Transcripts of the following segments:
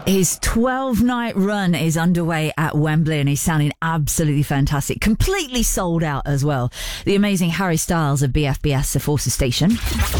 His 12-night run is underway at Wembley and he's sounding absolutely fantastic. Completely sold out as well. The amazing Harry Styles of BFBS, the Forces Station.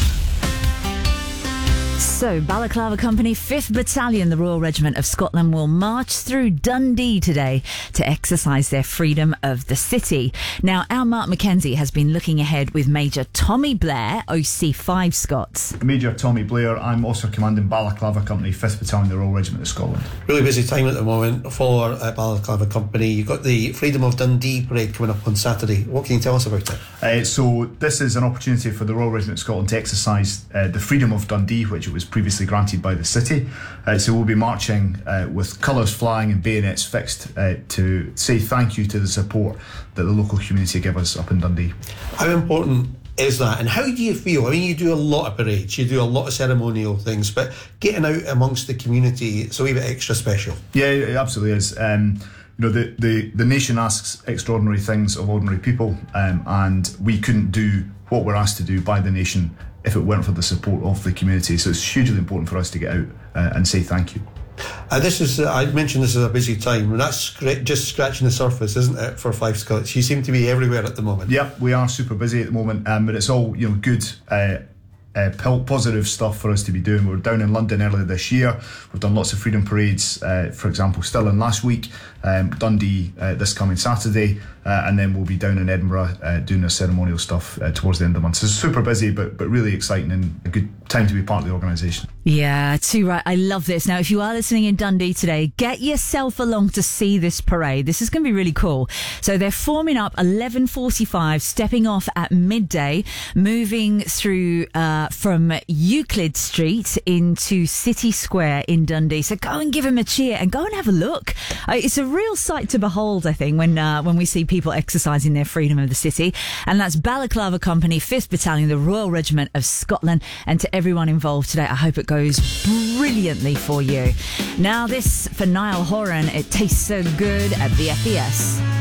So, Balaclava Company, 5th Battalion, the Royal Regiment of Scotland, will march through Dundee today to exercise their freedom of the city. Now, our Mark Mackenzie has been looking ahead with Major Tommy Blair, OC5 Scots. Major Tommy Blair, I'm also commanding Balaclava Company, 5th Battalion, the Royal Regiment of Scotland. Really busy time at the moment for Balaclava Company. You've got the Freedom of Dundee parade coming up on Saturday. What can you tell us about it? So this is an opportunity for the Royal Regiment of Scotland to exercise the Freedom of Dundee, which it was previously granted by the city. So we'll be marching with colours flying and bayonets fixed to say thank you to the support that the local community give us up in Dundee. How important is that, and how do you feel? I mean, you do a lot of parades, you do a lot of ceremonial things, but getting out amongst the community, it's a wee bit extra special. Yeah, it absolutely is. The nation asks extraordinary things of ordinary people, and we couldn't do what we're asked to do by the nation if it weren't for the support of the community. So it's hugely important for us to get out and say thank you. I mentioned this is a busy time, and that's just scratching the surface, isn't it, for Five Scots? You seem to be everywhere at the moment. Yeah, we are super busy at the moment, but it's all good, positive stuff for us to be doing. We were down in London earlier this year. We've done lots of freedom parades, for example, Stirling last week, Dundee this coming Saturday, and then we'll be down in Edinburgh doing the ceremonial stuff towards the end of the month. So it's super busy, but really exciting and a good time to be part of the organisation. Yeah, too right. I love this. Now, if you are listening in Dundee today, get yourself along to see this parade. This is going to be really cool. So they're forming up 11:45, stepping off at midday, moving through from Euclid Street into City Square in Dundee. So go and give them a cheer and go and have a look. It's a real sight to behold, I think, when we see people exercising their freedom of the city. And that's Balaclava Company, 5th Battalion, the Royal Regiment of Scotland. And to everyone involved today, I hope it goes brilliantly for you. Now this for Niall Horan, It Tastes So Good at BFBS.